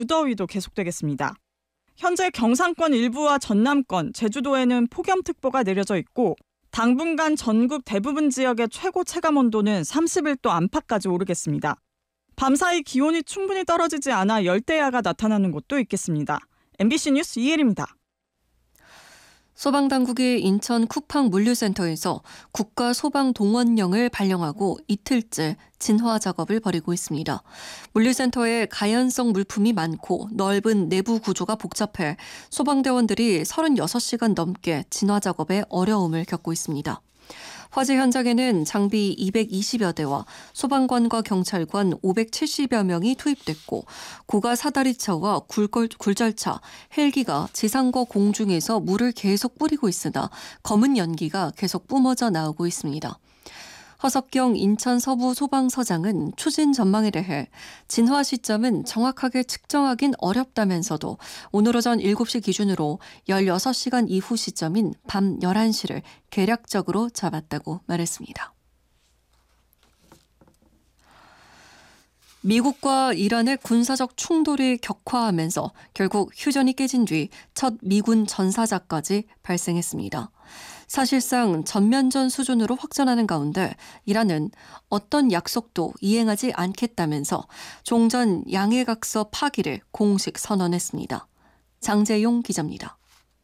무더위도 계속되겠습니다. 현재 경상권 일부와 전남권, 제주도에는 폭염특보가 내려져 있고 당분간 전국 대부분 지역의 최고 체감온도는 30도 안팎까지 오르겠습니다. 밤사이 기온이 충분히 떨어지지 않아 열대야가 나타나는 곳도 있겠습니다. MBC 뉴스 이혜리입니다. 소방당국이 인천 쿠팡 물류센터에서 국가소방동원령을 발령하고 이틀째 진화 작업을 벌이고 있습니다. 물류센터에 가연성 물품이 많고 넓은 내부 구조가 복잡해 소방대원들이 36시간 넘게 진화 작업에 어려움을 겪고 있습니다. 화재 현장에는 장비 220여 대와 소방관과 경찰관 570여 명이 투입됐고 고가 사다리차와 굴절차, 헬기가 지상과 공중에서 물을 계속 뿌리고 있으나 검은 연기가 계속 뿜어져 나오고 있습니다. 허석경 인천 서부 소방서장은 추진 전망에 대해 진화 시점은 정확하게 측정하긴 어렵다면서도 오늘 오전 7시 기준으로 16시간 이후 시점인 밤 11시를 계략적으로 잡았다고 말했습니다. 미국과 이란의 군사적 충돌이 격화하면서 결국 휴전이 깨진 뒤 첫 미군 전사자까지 발생했습니다. 사실상 전면전 수준으로 확전하는 가운데 이란은 어떤 약속도 이행하지 않겠다면서 종전 양해각서 파기를 공식 선언했습니다. 장재용 기자입니다.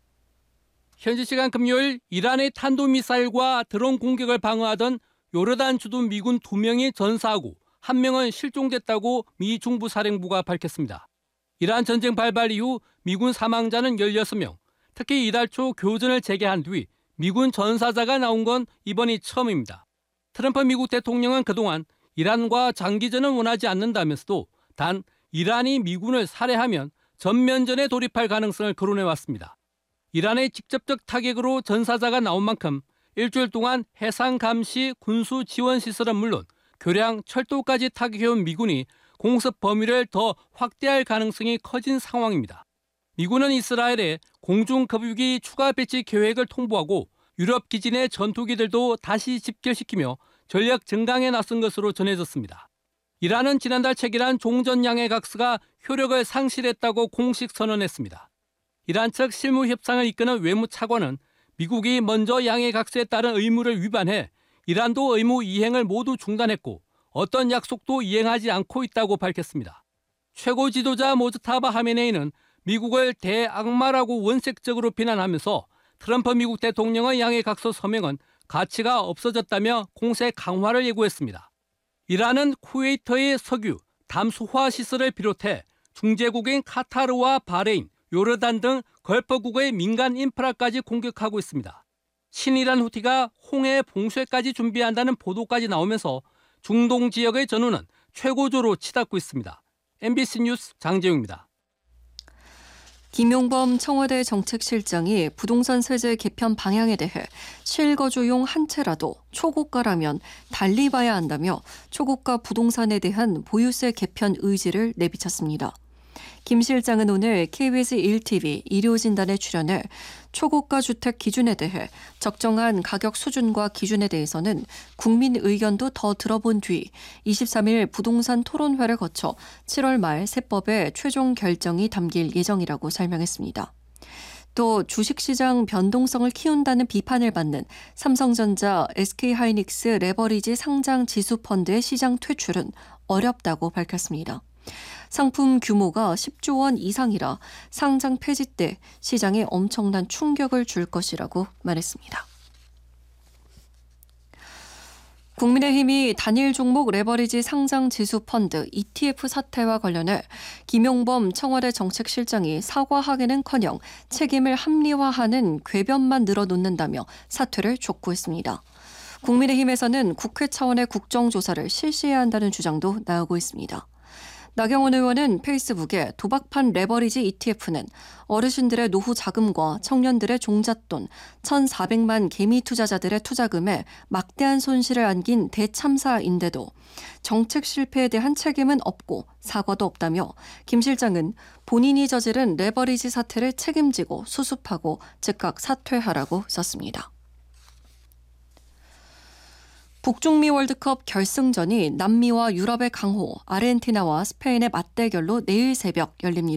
현지 시간 금요일 이란의 탄도미사일과 드론 공격을 방어하던 요르단 주둔 미군 2명이 전사하고 1명은 실종됐다고 미 중부사령부가 밝혔습니다. 이란 전쟁 발발 이후 미군 사망자는 16명, 특히 이달 초 교전을 재개한 뒤 미군 전사자가 나온 건 이번이 처음입니다. 트럼프 미국 대통령은 그동안 이란과 장기전은 원하지 않는다면서도 단 이란이 미군을 살해하면 전면전에 돌입할 가능성을 거론해왔습니다. 이란의 직접적 타격으로 전사자가 나온 만큼 일주일 동안 해상 감시 군수 지원 시설은 물론 교량, 철도까지 타격해온 미군이 공습 범위를 더 확대할 가능성이 커진 상황입니다. 미군은 이스라엘에 공중급유기 추가 배치 계획을 통보하고 유럽 기진의 전투기들도 다시 집결시키며 전력 증강에 나선 것으로 전해졌습니다. 이란은 지난달 체결한 종전양해각서가 효력을 상실했다고 공식 선언했습니다. 이란 측 실무 협상을 이끄는 외무차관은 미국이 먼저 양해각서에 따른 의무를 위반해 이란도 의무 이행을 모두 중단했고 어떤 약속도 이행하지 않고 있다고 밝혔습니다. 최고 지도자 모즈타바 하메네이는 미국을 대악마라고 원색적으로 비난하면서 트럼프 미국 대통령의 양해각서 서명은 가치가 없어졌다며 공세 강화를 예고했습니다. 이란은 쿠웨이트의 석유, 담수화 시설을 비롯해 중재국인 카타르와 바레인, 요르단 등 걸프국의 민간 인프라까지 공격하고 있습니다. 친이란 후티가 홍해 봉쇄까지 준비한다는 보도까지 나오면서 중동 지역의 전후는 최고조로 치닫고 있습니다. MBC 뉴스 장재용입니다. 김용범 청와대 정책실장이 부동산 세제 개편 방향에 대해 실거주용 한 채라도 초고가라면 달리 봐야 한다며 초고가 부동산에 대한 보유세 개편 의지를 내비쳤습니다. 김 실장은 오늘 KBS 1TV 일요진단에 출연해 초고가 주택 기준에 대해 적정한 가격 수준과 기준에 대해서는 국민 의견도 더 들어본 뒤 23일 부동산 토론회를 거쳐 7월 말 세법에 최종 결정이 담길 예정이라고 설명했습니다. 또 주식시장 변동성을 키운다는 비판을 받는 삼성전자, SK하이닉스 레버리지 상장 지수펀드의 시장 퇴출은 어렵다고 밝혔습니다. 상품 규모가 10조 원 이상이라 상장 폐지 때 시장에 엄청난 충격을 줄 것이라고 말했습니다. 국민의힘이 단일 종목 레버리지 상장 지수 펀드 ETF 사태와 관련해 김용범 청와대 정책실장이 사과하기는커녕 책임을 합리화하는 궤변만 늘어놓는다며 사퇴를 촉구했습니다. 국민의힘에서는 국회 차원의 국정조사를 실시해야 한다는 주장도 나오고 있습니다. 나경원 의원은 페이스북에 도박판 레버리지 ETF는 어르신들의 노후 자금과 청년들의 종잣돈, 1,400만 개미 투자자들의 투자금에 막대한 손실을 안긴 대참사인데도 정책 실패에 대한 책임은 없고 사과도 없다며 김 실장은 본인이 저지른 레버리지 사태를 책임지고 수습하고 즉각 사퇴하라고 썼습니다. 북중미 월드컵 결승전이 남미와 유럽의 강호 아르헨티나와 스페인의 맞대결로 내일 새벽 열립니다.